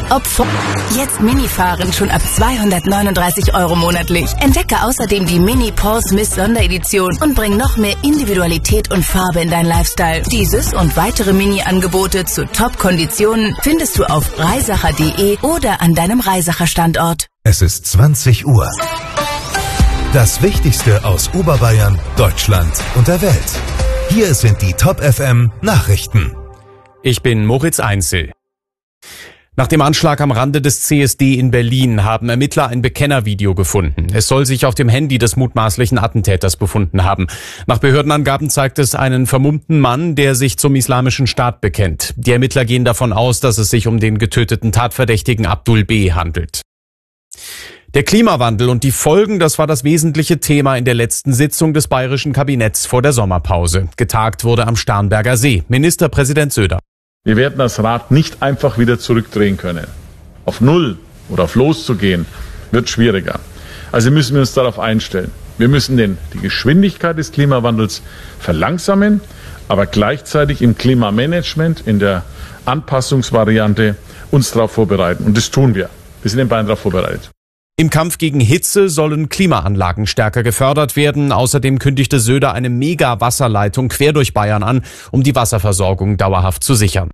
Jetzt Mini-Fahren schon ab 239 € monatlich. Entdecke außerdem die Mini Paul Smith Sonderedition und bring noch mehr Individualität und Farbe in dein Lifestyle. Dieses und weitere Mini-Angebote zu Top-Konditionen findest du auf reisacher.de oder an deinem Reisacher-Standort. Es ist 20 Uhr. Das Wichtigste aus Oberbayern, Deutschland und der Welt. Hier sind die Top FM Nachrichten. Ich bin Moritz Einzel. Nach dem Anschlag am Rande des CSD in Berlin haben Ermittler ein Bekennervideo gefunden. Es soll sich auf dem Handy des mutmaßlichen Attentäters befunden haben. Nach Behördenangaben zeigt es einen vermummten Mann, der sich zum Islamischen Staat bekennt. Die Ermittler gehen davon aus, dass es sich um den getöteten Tatverdächtigen Abdul B. handelt. Der Klimawandel und die Folgen, das war das wesentliche Thema in der letzten Sitzung des bayerischen Kabinetts vor der Sommerpause. Getagt wurde am Starnberger See. Ministerpräsident Söder. Wir werden das Rad nicht einfach wieder zurückdrehen können. Auf Null oder auf Los zu gehen, wird schwieriger. Also müssen wir uns darauf einstellen. Wir müssen die Geschwindigkeit des Klimawandels verlangsamen, aber gleichzeitig im Klimamanagement, in der Anpassungsvariante uns darauf vorbereiten. Und das tun wir. Wir sind in Bayern darauf vorbereitet. Im Kampf gegen Hitze sollen Klimaanlagen stärker gefördert werden. Außerdem kündigte Söder eine Mega-Wasserleitung quer durch Bayern an, um die Wasserversorgung dauerhaft zu sichern.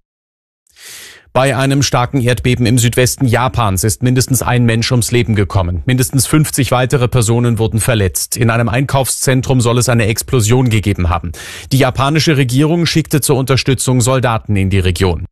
Bei einem starken Erdbeben im Südwesten Japans ist mindestens ein Mensch ums Leben gekommen. Mindestens 50 weitere Personen wurden verletzt. In einem Einkaufszentrum soll es eine Explosion gegeben haben. Die japanische Regierung schickte zur Unterstützung Soldaten in die Region.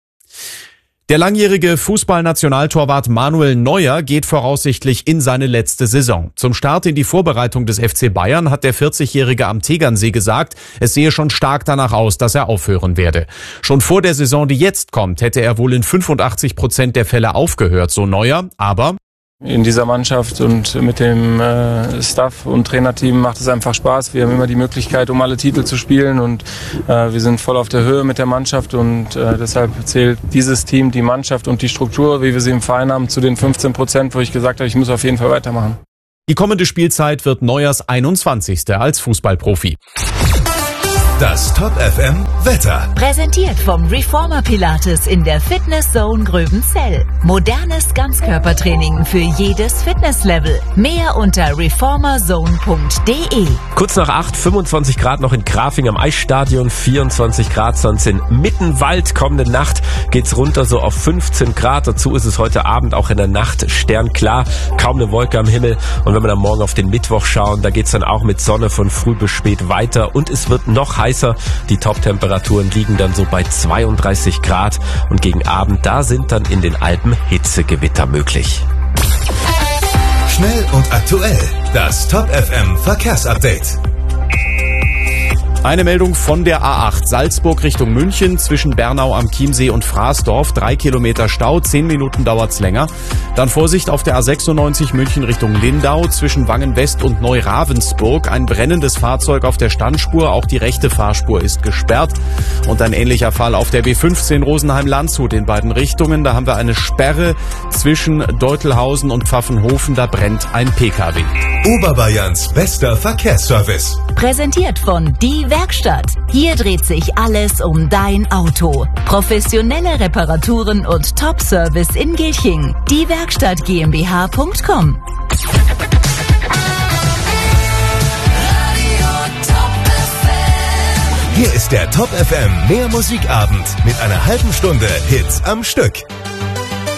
Der langjährige Fußballnationaltorwart Manuel Neuer geht voraussichtlich in seine letzte Saison. Zum Start in die Vorbereitung des FC Bayern hat der 40-Jährige am Tegernsee gesagt, es sehe schon stark danach aus, dass er aufhören werde. Schon vor der Saison, die jetzt kommt, hätte er wohl in 85% der Fälle aufgehört, so Neuer, aber in dieser Mannschaft und mit dem Staff und Trainerteam macht es einfach Spaß. Wir haben immer die Möglichkeit, um alle Titel zu spielen und wir sind voll auf der Höhe mit der Mannschaft und deshalb zählt dieses Team, die Mannschaft und die Struktur, wie wir sie im Verein haben, zu den 15%, wo ich gesagt habe, ich muss auf jeden Fall weitermachen. Die kommende Spielzeit wird Neuers 21. als Fußballprofi. Das Top FM Wetter. Präsentiert vom Reformer Pilates in der Fitness Zone Gröbenzell. Modernes Ganzkörpertraining für jedes Fitnesslevel. Mehr unter reformerzone.de. Kurz nach 8, 25 Grad noch in Grafing am Eisstadion, 24 Grad sonst in Mittenwald. Kommende Nacht geht's runter so auf 15 Grad. Dazu ist es heute Abend auch in der Nacht sternklar. Kaum eine Wolke am Himmel. Und wenn wir dann morgen auf den Mittwoch schauen, da geht's dann auch mit Sonne von früh bis spät weiter. Und es wird noch heißer. Die Top-Temperaturen liegen dann so bei 32 Grad und gegen Abend, da sind dann in den Alpen Hitzegewitter möglich. Schnell und aktuell, das Top FM Verkehrsupdate. Eine Meldung von der A8 Salzburg Richtung München zwischen Bernau am Chiemsee und Fraßdorf. 3 Kilometer Stau, 10 Minuten dauert's länger. Dann Vorsicht auf der A96 München Richtung Lindau zwischen Wangen-West und Neu-Ravensburg. Ein brennendes Fahrzeug auf der Standspur, auch die rechte Fahrspur ist gesperrt. Und ein ähnlicher Fall auf der B15 Rosenheim-Landshut in beiden Richtungen. Da haben wir eine Sperre zwischen Deutelhausen und Pfaffenhofen. Da brennt ein PKW. Oberbayerns bester Verkehrsservice. Präsentiert von Die Werkstatt. Hier dreht sich alles um dein Auto. Professionelle Reparaturen und Top-Service in Gilching. Diewerkstatt GmbH.com. Hier ist der Top FM Mehr Musikabend mit einer halben Stunde Hits am Stück.